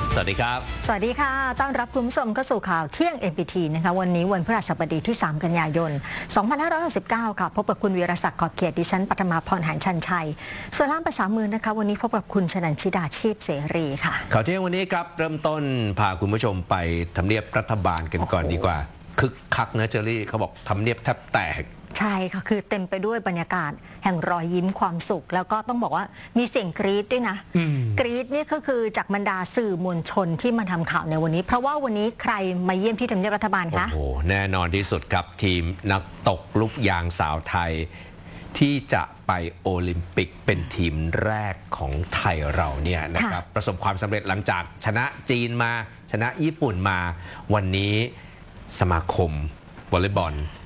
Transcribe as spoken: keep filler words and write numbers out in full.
สวัสดีครับสวัสดีค่ะต้อนรับคุณผู้ชมเข้าสู่ข่าวเที่ยง เอ็ม พี ที นะคะวันนี้วันพฤหัสบดีที่สามกันยายนสองพันห้าร้อยหกสิบเก้าค่ะพบกับคุณวีรศักดิ์ขอบเขตดิฉันปฐมาพรหารชันชัยส่วนล่ามภาษามือนะคะวันนี้พบกับคุณชนันชิดาชีพเสรีค่ะข่าวเที่ยงวันนี้ครับเริ่มต้นพาคุณผู้ชมไปทำเนียบรัฐบาลกันก่อนดีกว่าคึกคักนะเจอรี่เขาบอกทำเนียบแทบแตกใช่ค่ะคือเต็มไปด้วยบรรยากาศแห่งรอยยิ้มความสุขแล้วก็ต้องบอกว่ามีเสียงกรี๊ดด้วยนะกรี๊ดนี่ก็คือจากบรรดาสื่อมวลชนที่มาทำข่าวในวันนี้เพราะว่าวันนี้ใครมาเยี่ยมที่ทำเนียบรัฐบาลคะโอ้โหแน่นอนที่สุดครับทีมนักตกลูกยางสาวไทยที่จะไปโอลิมปิกเป็นทีมแรกของไทยเราเนี่ยนะครับประสบความสำเร็จหลังจากชนะจีนมาชนะญี่ปุ่นมาวันนี้สมาคมวอลเลย์บอล